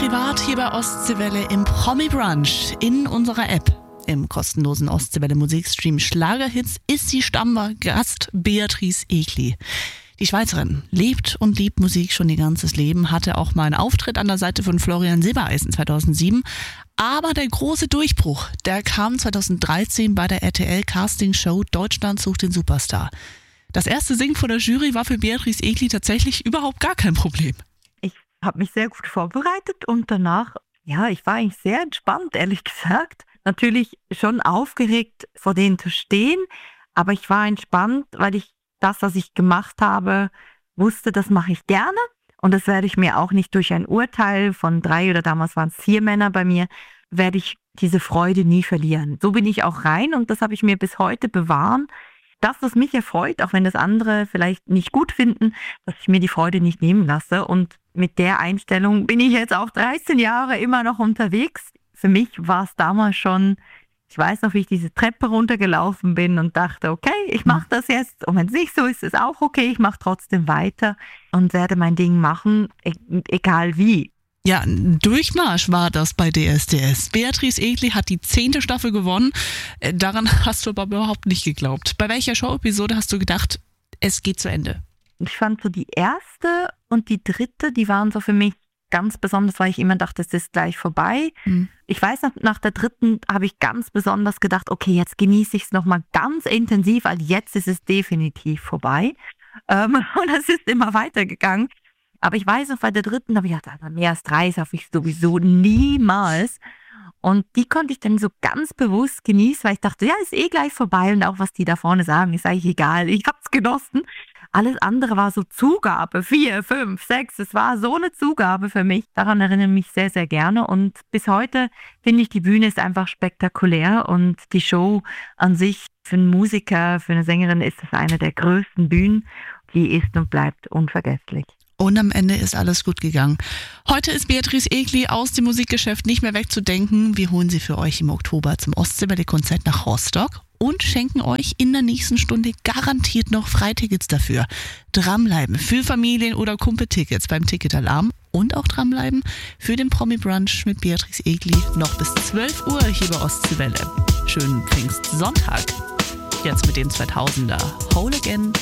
privat hier bei Ostseewelle im Promi Brunch in unserer App. Im kostenlosen Ostseewelle Musikstream Schlagerhits ist sie Stammgast Beatrice Egli. Die Schweizerin lebt und liebt Musik schon ihr ganzes Leben, hatte auch mal einen Auftritt an der Seite von Florian Silbereisen 2007. Aber der große Durchbruch, der kam 2013 bei der RTL-Casting-Show Deutschland sucht den Superstar. Das erste Singen vor der Jury war für Beatrice Egli tatsächlich überhaupt gar kein Problem. Ich habe mich sehr gut vorbereitet und danach, ich war eigentlich sehr entspannt, ehrlich gesagt. Natürlich schon aufgeregt, vor denen zu stehen, aber ich war entspannt, weil ich das, was ich gemacht habe, wusste, das mache ich gerne und das werde ich mir auch nicht durch ein Urteil von 3 oder damals waren es 4 Männer bei mir, werde ich diese Freude nie verlieren. So bin ich auch rein und das habe ich mir bis heute bewahren. Das, was mich erfreut, auch wenn das andere vielleicht nicht gut finden, dass ich mir die Freude nicht nehmen lasse. Und mit der Einstellung bin ich jetzt auch 13 Jahre immer noch unterwegs. Für mich war es damals schon, ich weiß noch, wie ich diese Treppe runtergelaufen bin und dachte, okay, ich mache das jetzt. Und wenn es nicht so ist, ist auch okay, ich mache trotzdem weiter und werde mein Ding machen, egal wie. Ja, ein Durchmarsch war das bei DSDS. Beatrice Egli hat die 10. Staffel gewonnen. Daran hast du aber überhaupt nicht geglaubt. Bei welcher Show-Episode hast du gedacht, es geht zu Ende? Ich fand so die 1. und die 3., die waren so für mich ganz besonders, weil ich immer dachte, es ist gleich vorbei. Ich weiß, nach der 3. habe ich ganz besonders gedacht, okay, jetzt genieße ich es nochmal ganz intensiv, weil jetzt ist es definitiv vorbei. Und es ist immer weitergegangen. Aber ich weiß noch, bei der 3. habe ich gedacht, mehr als 3 schaffe ich sowieso niemals. Und die konnte ich dann so ganz bewusst genießen, weil ich dachte, ja, ist eh gleich vorbei. Und auch was die da vorne sagen, ist eigentlich egal. Ich habe es genossen. Alles andere war so Zugabe, 4, 5, 6. Es war so eine Zugabe für mich. Daran erinnere ich mich sehr, sehr gerne. Und bis heute finde ich, die Bühne ist einfach spektakulär. Und die Show an sich für einen Musiker, für eine Sängerin ist das eine der größten Bühnen. Die ist und bleibt unvergesslich. Und am Ende ist alles gut gegangen. Heute ist Beatrice Egli aus dem Musikgeschäft nicht mehr wegzudenken. Wir holen sie für euch im Oktober zum Ostseewelle-Konzert nach Rostock und schenken euch in der nächsten Stunde garantiert noch Freitickets dafür. Dranbleiben für Familien- oder Kumpeltickets beim Ticketalarm und auch dranbleiben für den Promi-Brunch mit Beatrice Egli noch bis 12 Uhr hier bei Ostseewelle. Schönen Pfingstsonntag. Jetzt mit den 2000er. Whole Again.